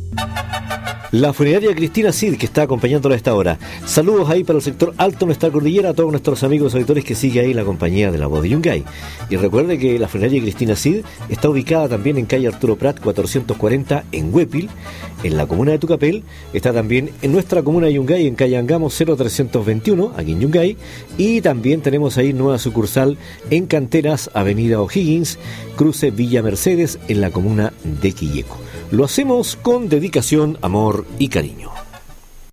La funeraria Cristina Cid, que está acompañándola a esta hora. Saludos ahí para el sector alto de nuestra cordillera, a todos nuestros amigos auditores que sigue ahí la compañía de La Voz de Yungay. Y recuerde que la funeraria Cristina Cid está ubicada también en calle Arturo Prat 440 en Huépil, en la comuna de Tucapel. Está también en nuestra comuna de Yungay, en calle Angamos 0321, aquí en Yungay. Y también tenemos ahí nueva sucursal en Canteras, avenida O'Higgins, cruce Villa Mercedes, en la comuna de Quilleco. Lo hacemos con dedicación, amor y cariño.